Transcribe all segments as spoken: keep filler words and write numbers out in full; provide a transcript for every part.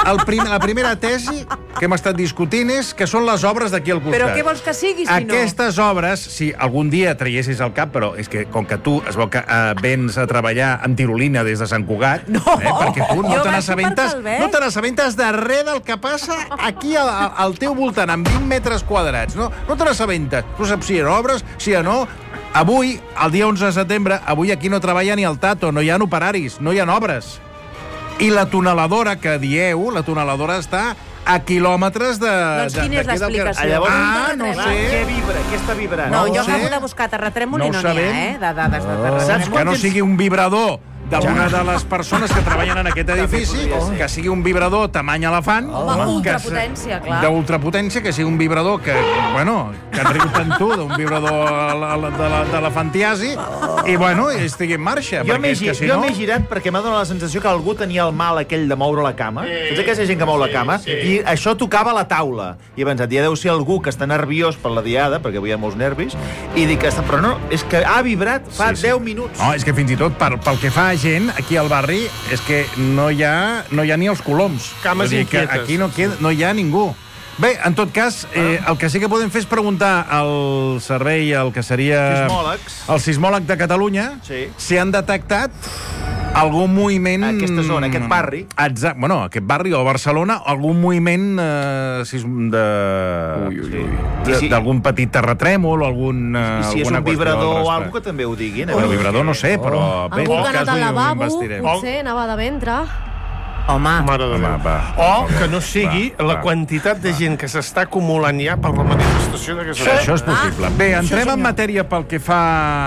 el prim, la primera tesi que hem estat discutint és que són les obres d'aquí al costat. Però què vols que sigui, si no? Aquestes obres, si algun dia traiessis el cap, però és que com que tu es veu que uh, vens a treballar amb tirolina des de Sant Cugat, no, eh, perquè tu no jo te vaig n'assabentes per Calvet. no te n'assabentes de res del que passa aquí al, al teu voltant, amb vint metres quadrats. No, no te n'assabentes. Tu saps si hi ha obres, si hi ha no. Avui, el dia onze de setembre, avui aquí no treballa ni el Tato, no hi ha operaris, no hi ha obres. I la tuneladora que dieu, la tuneladora està a quilòmetres de... Doncs quina és l'explicació? Llavors, ah, no sé. Què vibra? Què està vibrant? No, No jo ho sé. acabo de buscar terratrèmol No i ho no n'hi sabem. ha, eh? De dades de Oh, terratrèmol. que no sigui un vibrador d'una de les persones que treballen en aquest edifici, que sigui un vibrador tamany elefant. Home, que ultrapotència, clar. D'ultrapotència, que sigui un vibrador que, bueno, que en riu tant tu, d'un vibrador de la, de la fantiasi, i, bueno, estigui en marxa. Jo perquè m'he és que, gi- si jo no... m'he girat perquè m'ha donat la sensació que algú tenia el mal aquell de moure la cama. Saps aquesta gent que mou la cama? I això tocava la taula. I he pensat, ja deu ser algú que està nerviós per la diada, perquè avui hi ha molts nervis, i dic, però no, és que ha vibrat fa Sí, sí. deu minuts. No, és que fins i tot pel, pel que fa a gent, aquí al barri, és que no hi ha, no hi ha ni els coloms. Cames Vull dir que inquietes. aquí no, queda, no hi ha ningú. Bé, en tot cas, eh, el que sí que podem fer és preguntar al servei, el que seria... Sismòlegs. El sismòleg de Catalunya, Sí. si han detectat algun moviment... Aquesta zona, aquest barri. Exacte, bueno, aquest barri o Barcelona, algun moviment eh, sism de... Ui, ui, ui. de- I si- d'algun petit terratrèmol o algun... Eh, I si és alguna un qüestió vibrador al o respecte. alguna cosa, que també ho diguin. eh? Bueno, el vibrador no sé, però... Bé, Algú en tot que ha anat cas al ho lavabo, investirem. potser anava de ventre. Home, Mare de Home, Déu. va. O que no sigui Va, la va, quantitat de gent que s'està acumulant ja per la manifestació d'aquesta Sí, això és possible. Bé, entrem en matèria pel que fa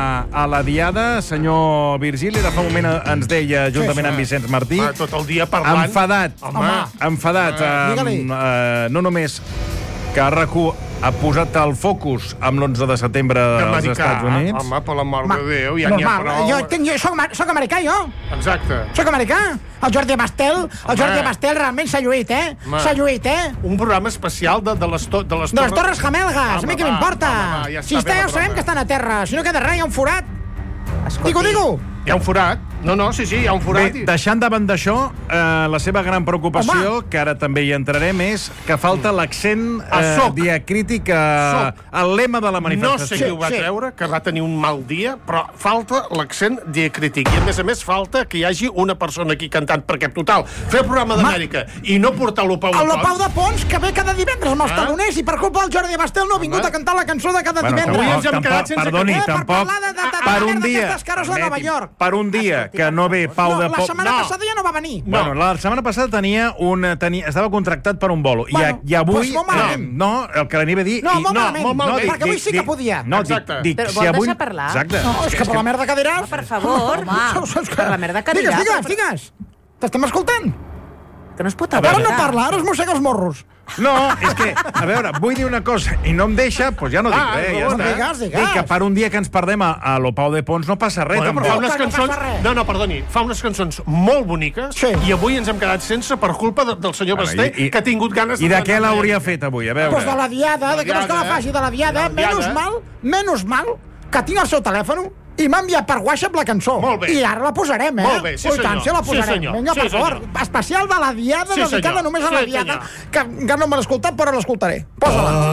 a la diada. Senyor Virgili, de fa un moment ens deia, juntament amb Vicenç Martí, Va, tot el dia parlant. enfadat, Home. enfadat, Digue-li. amb, eh, no només que R Q ha posat el focus amb l'onze de setembre als Americà. Estats Units. Home, per l'amor Ma- de Déu, ja n'hi ha Normal. prou. Jo, tinc, jo soc, soc americà, jo. Exacte. Soc americà. El Jordi Bastel, el Jordi Bastel realment s'ha lluït, eh? Home. S'ha lluït, eh? Un programa especial de, de les, to, de les, De les Torres Gemelgues, a mi Home, què va, m'importa? home, va, ja Si està bé està, la ja sabem broma. que estan a terra. Si no queda res, hi ha un forat. escolti. Digo, digo. Hi ha un forat. No, no, sí, sí, hi ha un forat. Bé, deixant de banda això, eh, la seva gran preocupació, Home. que ara també hi entrarem, és que falta l'accent A eh, soc. diacrític a, Soc. al lema de la No manifestació. sé qui ho va Sí, sí. treure, que va tenir un mal dia, però falta l'accent diacrític. I, a més a més, falta que hi hagi una persona aquí cantant, perquè, total, fer el programa d'Amèrica i no portar-lo Pau El de Pau Pons... de Pons, que ve cada divendres amb els Ah. taloners, i per culpa del Jordi Bastel no ha vingut Home. a cantar la cançó de cada Bueno, divendres. Avui ens hem tampoc, quedat sense perdoni, Eh, per tampoc, parlar de- de- de- de per la un merda dia, aquestes cares de Nova permeti'm, York. per un dia que no ve Pau No, de la Pons... setmana No. passada ja no va venir. Bueno, la setmana passada tenia un, tenia, estava contractat per un bolo. Bueno, I, i avui... doncs molt malament. eh, no, el que l'anava a dir... No, i, molt no, malament, molt malament. perquè avui sí que podia. No, Exacte. dic, dic, Però si vol avui... deixar parlar? Exacte. No, és que per la merda que diràs... Home, per favor, home, per la merda que Digues, diràs. digues, digues. T'estem escoltant. Que no es pot Ara aguantar. no parla, ara es mossega els morros. No, és que, a veure, vull dir una cosa i no em deixa, doncs ja no dic Ah, res, ja no, està. digues, digues. Dic que per un dia que ens perdem a, a lo Pau de Pons no passa res, Bueno, però fa tampoc. unes Que no cançons... passa res. No, no, perdoni. Fa unes cançons molt boniques Sí. i avui ens hem quedat sense per culpa de, del senyor Bueno, Basté, i- i- que ha tingut ganes I de què d'anar a l'hauria Amèrica. fet avui? A veure. Doncs de la diada, de què vols que la diada, faci de la diada? de la diada. Menys mal, menys mal, que tinc el seu telèfon i m'ha enviat per WhatsApp la cançó. Molt bé. I ara la posarem, eh? Molt bé, sí, Ui, tant, senyor. sí la Sí, posarem. senyor. Vinga, Sí, per favor. senyor. Especial de la diada, Sí, dedicada senyor. només a la Sí, diada, senyor. que encara no me l'he escoltat, però l'escoltaré. Posa-la.